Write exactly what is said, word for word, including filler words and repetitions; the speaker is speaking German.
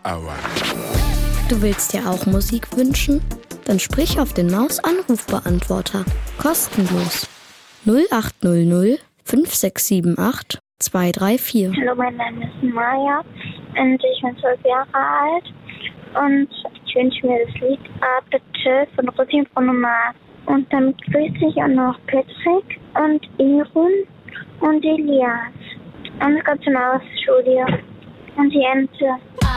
Hour. Du willst dir auch Musik wünschen? Dann sprich auf den Maus-Anrufbeantworter. Kostenlos. null acht null null fünf sechs sieben acht zwei drei vier. Hallo, mein Name ist Maja und ich bin zwölf Jahre alt und ich wünsche mir das Lied A bitte von Rosin von Nummer. Und dann grüße ich auch noch Patrick und Irun und Elias und das ganze Maus-Studio und die Ente.